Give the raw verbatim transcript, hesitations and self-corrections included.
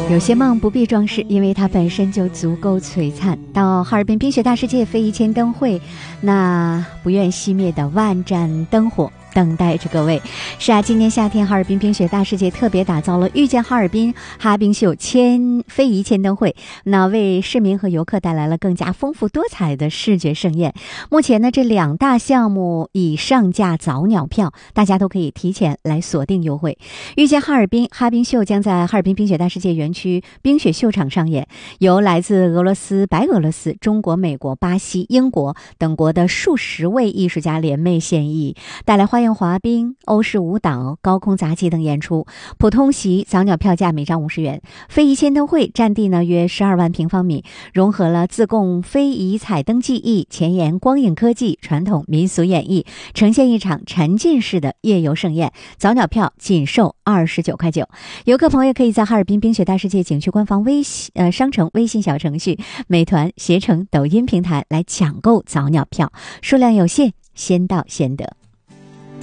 有些梦不必装饰，因为它本身就足够璀璨。到哈尔滨冰雪大世界非遗千灯会，那不愿熄灭的万盏灯火等待着各位。是啊，今年夏天哈尔滨冰雪大世界特别打造了遇见哈尔滨哈冰秀千非遗千灯会，那为市民和游客带来了更加丰富多彩的视觉盛宴。目前呢，这两大项目已上架早鸟票，大家都可以提前来锁定优惠。遇见哈尔滨哈冰秀将在哈尔滨冰雪大世界园区冰雪秀场上演，由来自俄罗斯、白俄罗斯、中国、美国、巴西、英国等国的数十位艺术家联袂献艺，带来花样滑冰、欧式舞蹈、高空杂技等演出。普通席早鸟票价每张五十元。非遗千灯会占地呢约十二万平方米，融合了自贡非遗彩灯技艺、前沿光影科技、传统民俗演绎，呈现一场沉浸式的夜游盛宴。早鸟票仅售二十九块九。游客朋友可以在哈尔滨冰雪大世界景区官方微信呃商城微信小程序、美团、携程、抖音平台来抢购早鸟票，数量有限，先到先得。